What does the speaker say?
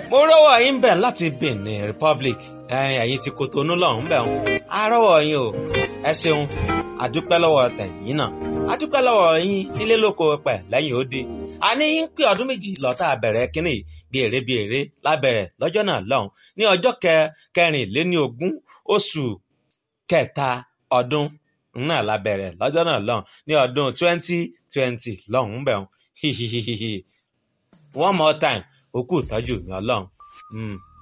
mo rọ́wọ́ yín bẹ̀ láti Benin Republic ẹ̀yin ti Kotonu lọ́hùn bẹ̀ wọn a rọ́wọ́ yín o ẹ ṣeun àdúpẹ́ lọ́wọ́ tẹ̀yìn náà àdúpẹ́ lọ́wọ́ yín nílé lóko pẹ̀ lẹ́yìn odi àní yín pé ọdún méjì lọ́tà bẹ̀rẹ̀ kínní bí èrè lábẹ̀rẹ̀ lọ́jọ́ náà lọ́hùn ní ọjọ́ kẹrìnléníogún oṣù kẹta ọdún náà lábẹ̀rẹ̀ lọ́jọ́ náà lọ́hùn ní ọdún 2020 lọ́hùn bẹ̀ wọn one more time òkú ìtọ́jú mi ọlọ́run.